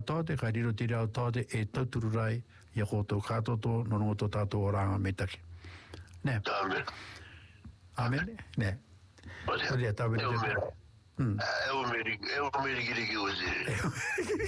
te ka riro te reo tāte e tauturu rai ia koto katoto no ngoto tātou oranga me take. Ne. Amen. Amen. Ne. Oria tawe te. Eu me giri